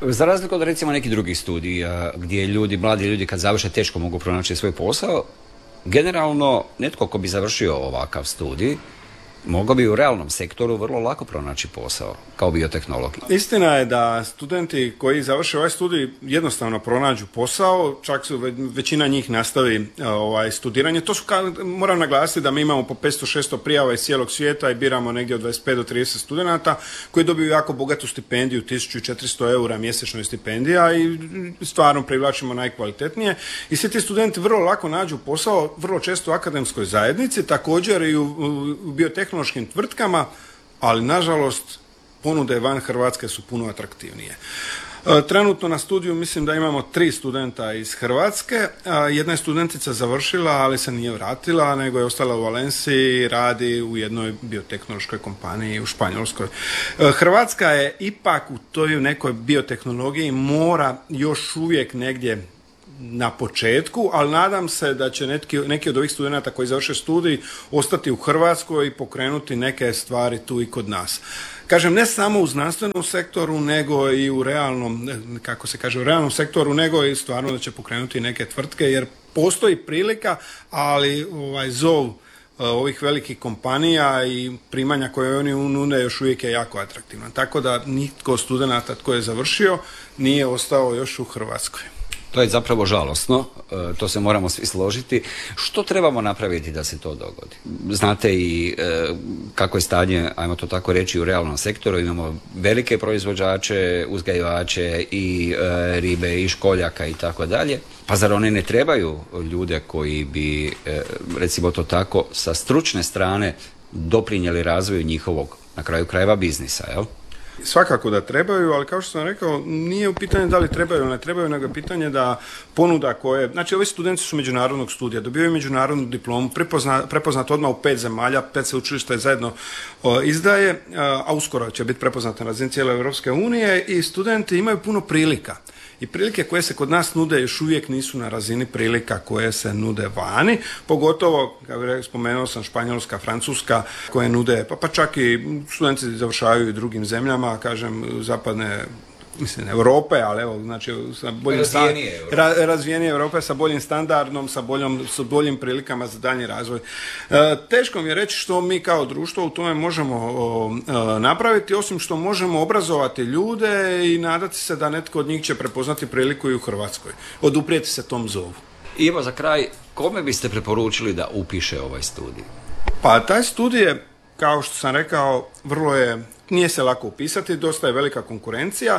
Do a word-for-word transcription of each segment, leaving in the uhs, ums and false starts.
Za razliku od recimo nekih drugih studija gdje ljudi, mladi ljudi kad završe teško mogu pronaći svoj posao, generalno netko ko bi završio ovakav studij mogao bi u realnom sektoru vrlo lako pronaći posao kao biotehnolog. Istina je da studenti koji završe ovaj studij jednostavno pronađu posao, čak su većina njih nastavi ovaj, studiranje. To su, moram naglasiti da mi imamo po petsto šesto prijava iz cijelog svijeta i biramo negdje od dvadeset pet do trideset studenata koji dobiju jako bogatu stipendiju, tisuću četiristo eura mjesečno stipendija i stvarno privlačimo najkvalitetnije. I svi ti studenti vrlo lako nađu posao, vrlo često u akademskoj zajednici, također i u, u biotehnološkim tvrtkama, ali nažalost ponude van Hrvatske su puno atraktivnije. Trenutno na studiju mislim da imamo tri studenta iz Hrvatske. Jedna je studentica završila, ali se nije vratila, nego je ostala u Valenciji, radi u jednoj biotehnološkoj kompaniji u Španjolskoj. Hrvatska je ipak u toj nekoj biotehnologiji mora još uvijek negdje na početku, ali nadam se da će neki, neki od ovih studenata koji završe studij ostati u Hrvatskoj i pokrenuti neke stvari tu i kod nas. Kažem, ne samo u znanstvenom sektoru, nego i u realnom, kako se kaže, u realnom sektoru, nego i stvarno da će pokrenuti neke tvrtke, jer postoji prilika, ali ovaj zov ovih velikih kompanija i primanja koje oni nude još uvijek je jako atraktivno. Tako da nitko studenata tko je završio nije ostao još u Hrvatskoj. To je zapravo žalosno, to se moramo svi složiti. Što trebamo napraviti da se to dogodi? Znate i kako je stanje, ajmo to tako reći, u realnom sektoru. Imamo velike proizvođače, uzgajivače i ribe i školjaka i tako dalje. Pa zar oni ne trebaju ljude koji bi, recimo to tako, sa stručne strane doprinijeli razvoju njihovog, na kraju krajeva, biznisa, jel? Svakako da trebaju, ali kao što sam rekao, nije u pitanju da li trebaju ili ne trebaju, nego je pitanje da ponuda koje... Znači, ovi studenti su međunarodnog studija, dobivaju međunarodnu diplomu, prepozna, prepoznat odmah u pet zemalja, pet sveučilišta je zajedno o, izdaje, a uskoro će biti prepoznata na razini cijele Europske unije i studenti imaju puno prilika. I prilike koje se kod nas nude još uvijek nisu na razini prilika koje se nude vani, pogotovo, kao je spomenuo sam, Španjolska, Francuska, koje nude, pa, pa čak i studenti završavaju i drugim zemljama, kažem, zapadne, mislim, Europe, ali evo, znači, sa boljim razvijenije, sta- ra- razvijenije Europe sa boljim standardom, sa, boljom, sa boljim prilikama za daljnji razvoj. E, teško mi je reći što mi kao društvo u tome možemo o, o, napraviti, osim što možemo obrazovati ljude i nadati se da netko od njih će prepoznati priliku i u Hrvatskoj. Oduprijeti se tom zovu. I evo za kraj, kome biste preporučili da upiše ovaj studij? Pa taj studij je, kao što sam rekao, vrlo je, nije se lako upisati, dosta je velika konkurencija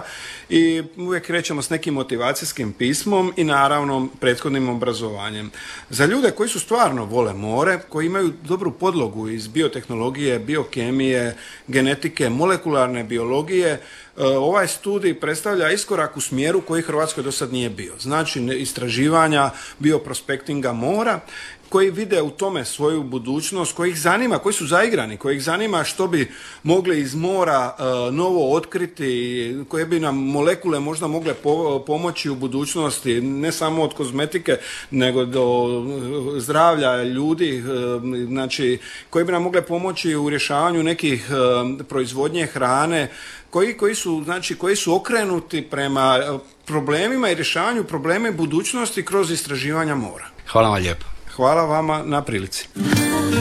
i uvijek krećemo s nekim motivacijskim pismom i naravno prethodnim obrazovanjem. Za ljude koji su stvarno vole more, koji imaju dobru podlogu iz biotehnologije, biokemije, genetike, molekularne biologije, ovaj studij predstavlja iskorak u smjeru koji Hrvatskoj do sad nije bio. Znači istraživanja bioprospektinga mora, koji vide u tome svoju budućnost, koji ih zanima, koji su zaigrani, koji ih zanima što bi mogli iz mora uh, novo otkriti, koje bi nam molekule možda mogle po- pomoći u budućnosti, ne samo od kozmetike, nego do zdravlja ljudi, uh, znači, koje bi nam mogle pomoći u rješavanju nekih uh, proizvodnje hrane, koji, koji, su, znači, koji su okrenuti prema problemima i rješavanju problema budućnosti kroz istraživanja mora. Hvala vam lijepo. Hvala vama na prilici.